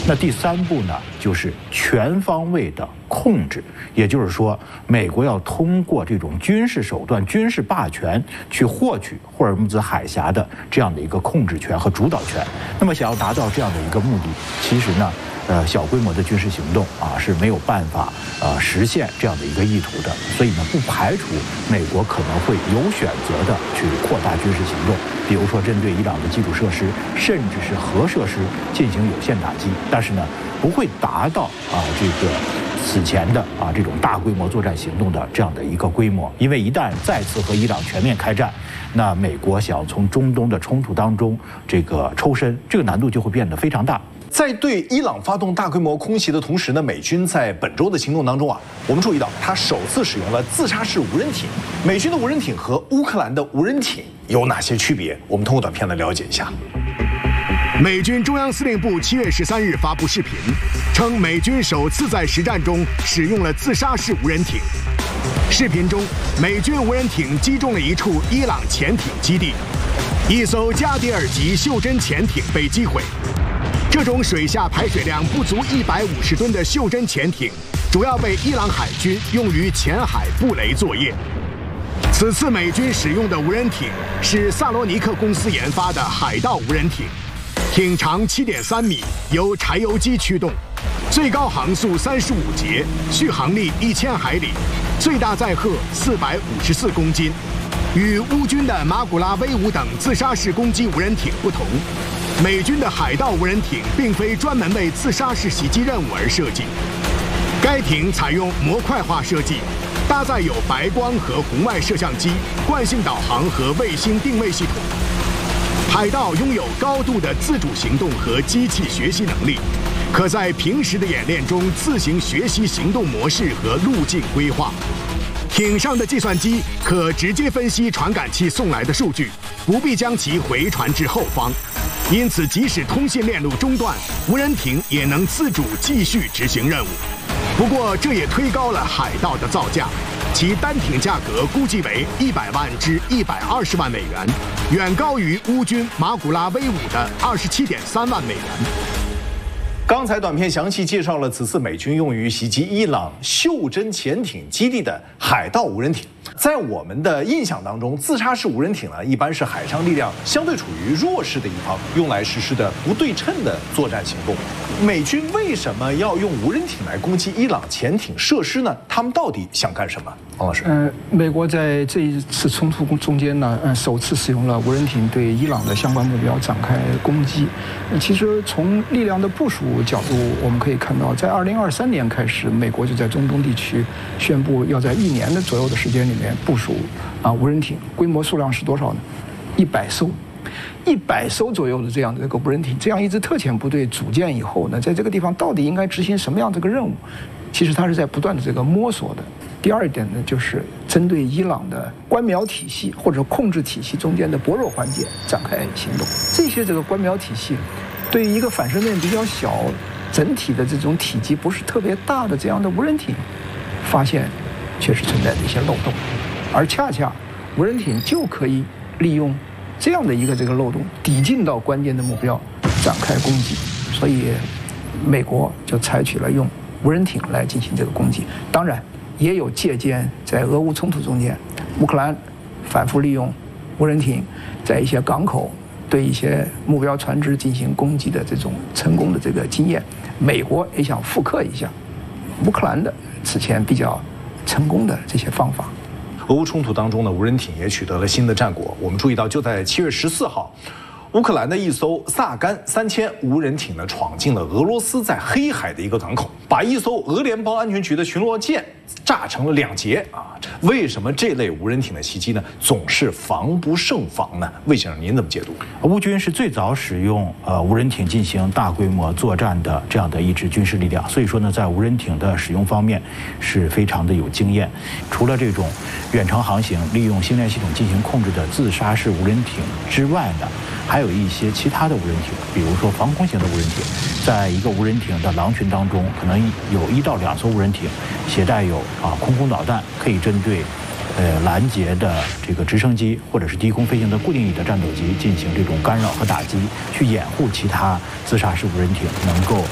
那第3步呢，就是全方位的控制，也就是说，美国要通过这种军事手段、军事霸权去获取霍尔木兹海峡的这样的一个控制权和主导权。那么，想要达到这样的一个目的，其实呢，小规模的军事行动是没有办法实现这样的一个意图的。所以呢，不排除美国可能会有选择的去扩大军事行动，比如说针对伊朗的基础设施，甚至是核设施进行有限打击。但是呢，不会达到这个此前的这种大规模作战行动的这样的一个规模。因为一旦再次和伊朗全面开战，那美国想从中东的冲突当中这个抽身，这个难度就会变得非常大。 在对伊朗发动大规模空袭的同时呢，美军在本周的行动当中我们注意到，它首次使用了自杀式无人艇。美军的无人艇和乌克兰的无人艇有哪些区别？我们通过短片来了解一下。 美军中央司令部7月13日发布视频，称美军首次在实战中使用了自杀式无人艇。视频中，美军无人艇击中了一处伊朗潜艇基地，一艘加迪尔级袖珍潜艇被击毁。这种水下排水量不足150吨的袖珍潜艇，主要被伊朗海军用于前海布雷作业。此次美军使用的无人艇是萨罗尼克公司研发的海盗无人艇，艇长7.3米，由柴油机驱动，最高航速35节，续航力1000海里，最大载荷454公斤。与乌军的马古拉 V5等自杀式攻击无人艇不同，美军的海盗无人艇并非专门为自杀式袭击任务而设计。该艇采用模块化设计，搭载有白光和红外摄像机、惯性导航和卫星定位系统。海盗拥有高度的自主行动和机器学习能力，可在平时的演练中自行学习行动模式和路径规划。艇上的计算机可直接分析传感器送来的数据，不必将其回传至后方。因此，即使通信链路中断，无人艇也能自主继续执行任务。不过，这也推高了海盗的造价，其单艇价格估计为100万至120万美元，远高于乌军马古拉 V5的27.3万美元。 刚才短片详细介绍了此次美军用于袭击伊朗袖珍潜艇基地的海盗无人艇。在我们的印象当中，自杀式无人艇呢，一般是海上力量相对处于弱势的一方，用来实施的不对称的作战行动。美军为什么要用无人艇来攻击伊朗潜艇设施呢？他们到底想干什么？王老师， 美国在这一次冲突中间呢，首次使用了无人艇对伊朗的相关目标展开攻击。其实从力量的部署角度，我们可以看到，在2023年开始，美国就在中东地区宣布要在1年的左右的时间里面部署无人艇，规模数量是多少呢？100艘。100艘左右的这样的一个无人艇，这样一支特遣部队组建以后呢，在这个地方到底应该执行什么样的一个任务？其实它是在不断的这个摸索的。第二点呢，就是针对伊朗的观瞄体系或者控制体系中间的薄弱环节展开行动。这个观瞄体系，对于一个反射面比较小、整体的这种体积不是特别大的这样的无人艇，发现确实存在的一些漏洞，而恰恰无人艇就可以利用这样的一个漏洞，抵近到关键的目标，展开攻击。所以，美国就采取了用无人艇来进行这个攻击。当然，也有借鉴在俄乌冲突中间，乌克兰反复利用无人艇在一些港口对一些目标船只进行攻击的这种成功的这个经验。美国也想复刻一下乌克兰的此前比较成功的这些方法。 俄乌冲突当中呢，无人艇也取得了新的战果。我们注意到，就在7月14号，乌克兰的一艘萨甘3000无人艇呢，闯进了俄罗斯在黑海的一个港口，把一艘俄联邦安全局的巡逻舰炸成了2截啊！为什么这类无人艇的袭击呢，总是防不胜防呢？魏先生，您怎么解读？ 乌军是最早使用无人艇进行大规模作战的这样的一支军事力量，所以说呢，在无人艇的使用方面是非常的有经验。除了这种远程航行、利用星链系统进行控制的自杀式无人艇之外呢，还有一些其他的无人艇，比如说防空型的无人艇，在一个无人艇的狼群当中，可能有1到2艘无人艇携带有空空导弹，可以针对拦截的这个直升机或者是低空飞行的固定翼的战斗机进行这种干扰和打击，去掩护其他自杀式无人艇能够